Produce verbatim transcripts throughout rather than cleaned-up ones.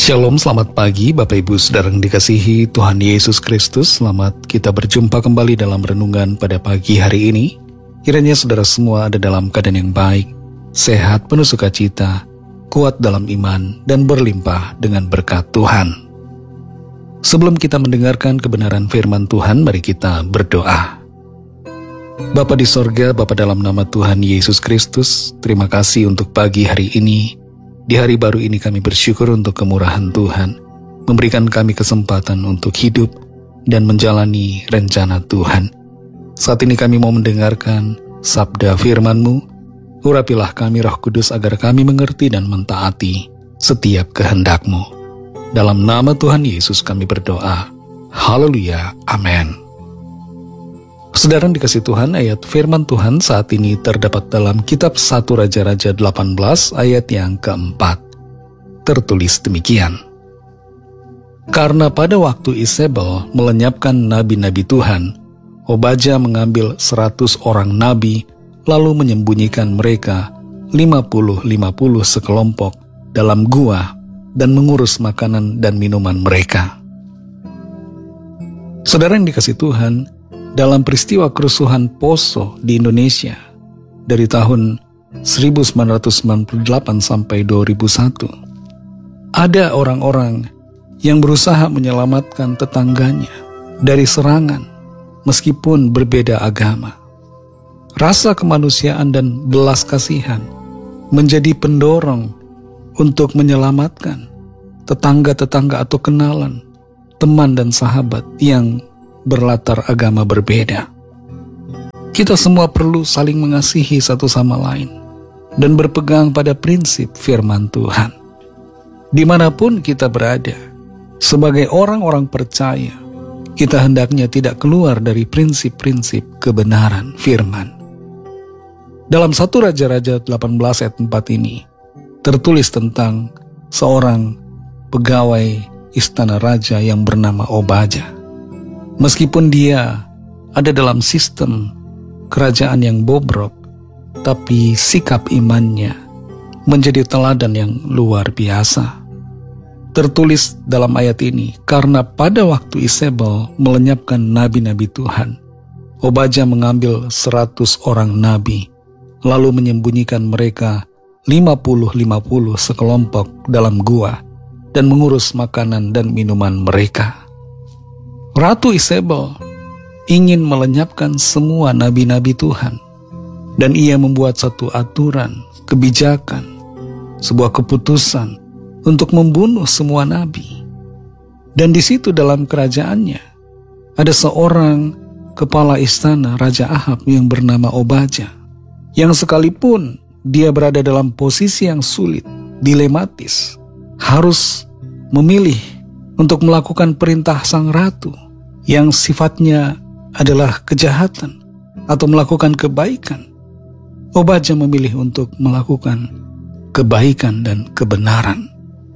Shalom, selamat pagi Bapak Ibu Saudara yang dikasihi Tuhan Yesus Kristus. Selamat kita berjumpa kembali dalam renungan pada pagi hari ini. Kiranya saudara semua ada dalam keadaan yang baik, sehat, penuh sukacita, kuat dalam iman, dan berlimpah dengan berkat Tuhan. Sebelum kita mendengarkan kebenaran firman Tuhan, mari kita berdoa. Bapa di sorga, Bapa dalam nama Tuhan Yesus Kristus, terima kasih untuk pagi hari ini. Di hari baru ini kami bersyukur untuk kemurahan Tuhan, memberikan kami kesempatan untuk hidup dan menjalani rencana Tuhan. Saat ini kami mau mendengarkan sabda firman-Mu. Urapilah kami Roh Kudus agar kami mengerti dan mentaati setiap kehendak-Mu. Dalam nama Tuhan Yesus kami berdoa. Haleluya, amin. Saudara yang dikasih Tuhan, ayat firman Tuhan saat ini terdapat dalam kitab satu Raja-Raja delapan belas ayat yang keempat. Tertulis demikian. Karena pada waktu Isabel melenyapkan nabi-nabi Tuhan, Obadja mengambil seratus orang nabi lalu menyembunyikan mereka lima puluh lima puluh sekelompok dalam gua dan mengurus makanan dan minuman mereka. Saudara yang dikasih Tuhan, dalam peristiwa kerusuhan Poso di Indonesia dari tahun seribu sembilan ratus sembilan puluh delapan sampai dua ribu satu, ada orang-orang yang berusaha menyelamatkan tetangganya dari serangan meskipun berbeda agama. Rasa kemanusiaan dan belas kasihan menjadi pendorong untuk menyelamatkan tetangga-tetangga atau kenalan, teman dan sahabat yang berlatar agama berbeda. Kita semua perlu saling mengasihi satu sama lain dan berpegang pada prinsip firman Tuhan. Dimanapun kita berada, sebagai orang-orang percaya, kita hendaknya tidak keluar dari prinsip-prinsip kebenaran firman. Dalam satu Raja-Raja delapan belas ayat empat ini, tertulis tentang seorang pegawai istana raja yang bernama Obadja. Meskipun dia ada dalam sistem kerajaan yang bobrok, tapi sikap imannya menjadi teladan yang luar biasa. Tertulis dalam ayat ini, karena pada waktu Isabel melenyapkan nabi-nabi Tuhan, Obadja mengambil seratus orang nabi, lalu menyembunyikan mereka lima puluh lima puluh sekelompok dalam gua dan mengurus makanan dan minuman mereka. Ratu Isabel ingin melenyapkan semua nabi-nabi Tuhan, dan ia membuat satu aturan, kebijakan, sebuah keputusan untuk membunuh semua nabi. Dan di situ dalam kerajaannya ada seorang kepala istana Raja Ahab yang bernama Obadja, yang sekalipun dia berada dalam posisi yang sulit, dilematis, harus memilih untuk melakukan perintah sang ratu yang sifatnya adalah kejahatan atau melakukan kebaikan. Obadja memilih untuk melakukan kebaikan dan kebenaran.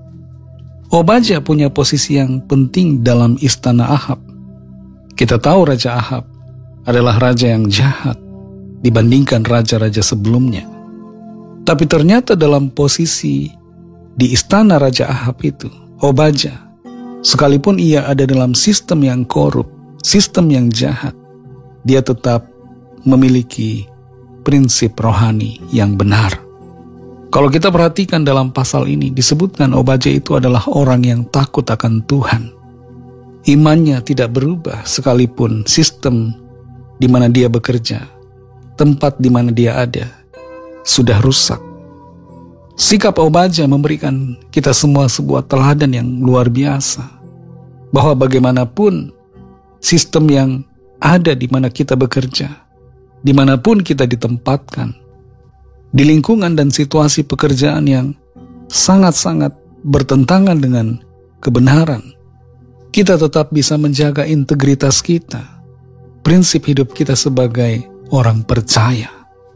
Obadja punya posisi yang penting dalam istana Ahab. Kita tahu Raja Ahab adalah raja yang jahat dibandingkan raja-raja sebelumnya. Tapi ternyata dalam posisi di istana Raja Ahab itu, Obadja, sekalipun ia ada dalam sistem yang korup, sistem yang jahat, dia tetap memiliki prinsip rohani yang benar. Kalau kita perhatikan dalam pasal ini, disebutkan Obadja itu adalah orang yang takut akan Tuhan. Imannya tidak berubah sekalipun sistem di mana dia bekerja, tempat di mana dia ada, sudah rusak. Sikap Obadja memberikan kita semua sebuah teladan yang luar biasa, bahwa bagaimanapun sistem yang ada di mana kita bekerja, dimanapun kita ditempatkan, di lingkungan dan situasi pekerjaan yang sangat-sangat bertentangan dengan kebenaran, kita tetap bisa menjaga integritas kita, prinsip hidup kita sebagai orang percaya.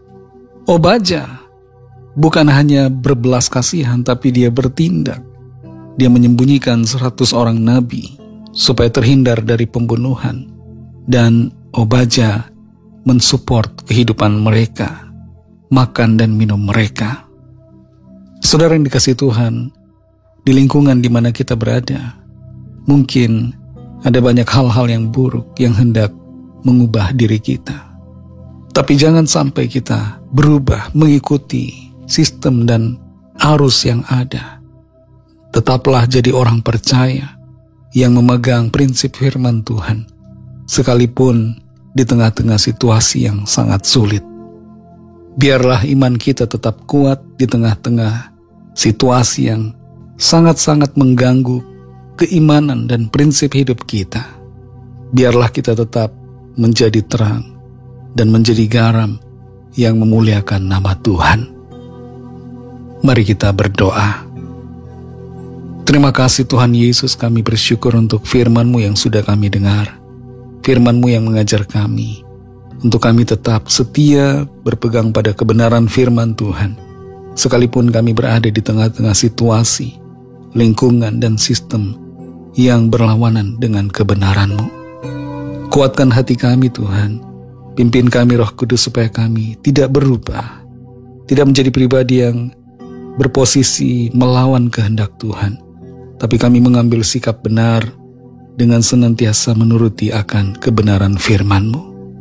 Obadja bukan hanya berbelas kasihan, tapi dia bertindak. Dia menyembunyikan seratus orang nabi supaya terhindar dari pembunuhan. Dan Obadja mensupport kehidupan mereka, makan dan minum mereka. Saudara yang dikasihi Tuhan, di lingkungan di mana kita berada. Mungkin ada banyak hal-hal yang buruk yang hendak mengubah diri kita. Tapi jangan sampai kita berubah mengikuti sistem dan arus yang ada. Tetaplah jadi orang percaya yang memegang prinsip firman Tuhan, sekalipun di tengah-tengah situasi yang sangat sulit. Biarlah iman kita tetap kuat di tengah-tengah situasi yang sangat-sangat mengganggu keimanan dan prinsip hidup kita. Biarlah kita tetap menjadi terang dan menjadi garam yang memuliakan nama Tuhan. Mari kita berdoa. Terima kasih Tuhan Yesus, kami bersyukur untuk firman-Mu yang sudah kami dengar. Firman-Mu yang mengajar kami untuk kami tetap setia berpegang pada kebenaran firman Tuhan. Sekalipun kami berada di tengah-tengah situasi, lingkungan dan sistem yang berlawanan dengan kebenaran-Mu. Kuatkan hati kami Tuhan. Pimpin kami Roh Kudus supaya kami tidak berubah, tidak menjadi pribadi yang berposisi melawan kehendak Tuhan, tapi kami mengambil sikap benar dengan senantiasa menuruti akan kebenaran firman-Mu.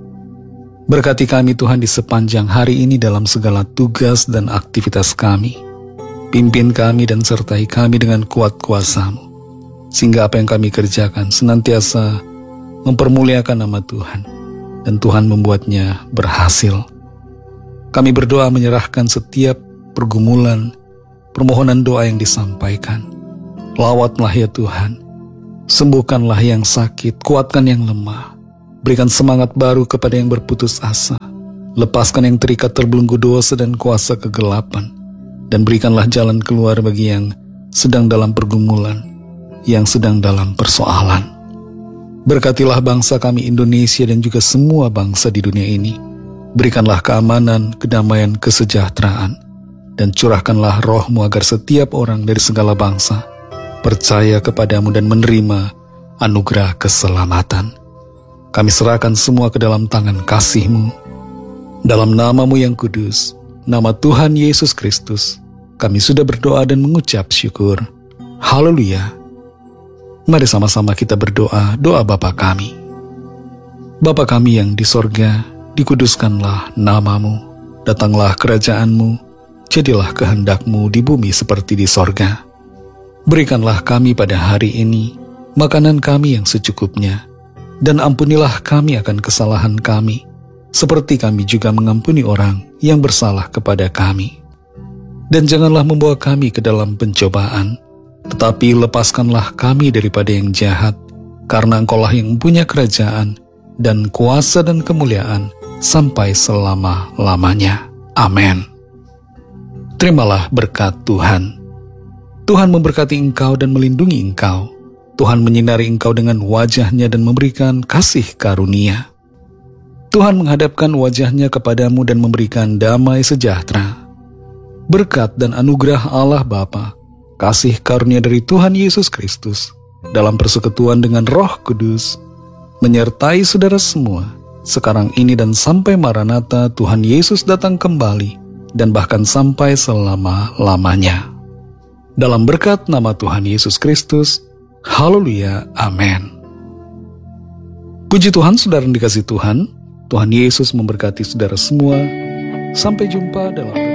Berkati kami Tuhan di sepanjang hari ini dalam segala tugas dan aktivitas kami. Pimpin kami dan sertai kami dengan kuat kuasa-Mu, sehingga apa yang kami kerjakan senantiasa mempermuliakan nama Tuhan, dan Tuhan membuatnya berhasil. Kami berdoa menyerahkan setiap pergumulan, permohonan doa yang disampaikan. Lawatlah ya Tuhan, sembuhkanlah yang sakit, kuatkan yang lemah, berikan semangat baru kepada yang berputus asa, lepaskan yang terikat terbelenggu dosa dan kuasa kegelapan, dan berikanlah jalan keluar bagi yang sedang dalam pergumulan, yang sedang dalam persoalan. Berkatilah bangsa kami Indonesia dan juga semua bangsa di dunia ini. Berikanlah keamanan, kedamaian, kesejahteraan, dan curahkanlah Roh-Mu agar setiap orang dari segala bangsa percaya kepadamu dan menerima anugerah keselamatan. Kami serahkan semua ke dalam tangan kasih-Mu. Dalam nama-Mu yang kudus, nama Tuhan Yesus Kristus, kami sudah berdoa dan mengucap syukur. Haleluya. Mari sama-sama kita berdoa, doa Bapa kami. Bapa kami yang di sorga, dikuduskanlah nama-Mu, datanglah kerajaan-Mu, jadilah kehendak-Mu di bumi seperti di sorga. Berikanlah kami pada hari ini makanan kami yang secukupnya, dan ampunilah kami akan kesalahan kami, seperti kami juga mengampuni orang yang bersalah kepada kami. Dan janganlah membawa kami ke dalam pencobaan, tetapi lepaskanlah kami daripada yang jahat, karena Engkau-lah yang mempunyai kerajaan dan kuasa dan kemuliaan sampai selama-lamanya. Amin. Terimalah berkat Tuhan. Tuhan memberkati engkau dan melindungi engkau. Tuhan menyinari engkau dengan wajah-Nya dan memberikan kasih karunia. Tuhan menghadapkan wajah-Nya kepadamu dan memberikan damai sejahtera. Berkat dan anugerah Allah Bapa, kasih karunia dari Tuhan Yesus Kristus, dalam persekutuan dengan Roh Kudus, menyertai saudara semua, sekarang ini dan sampai Maranatha Tuhan Yesus datang kembali, dan bahkan sampai selama-lamanya. Dalam berkat nama Tuhan Yesus Kristus, haleluya, amin. Puji Tuhan, saudara yang dikasihi Tuhan, Tuhan Yesus memberkati saudara semua. Sampai jumpa dalam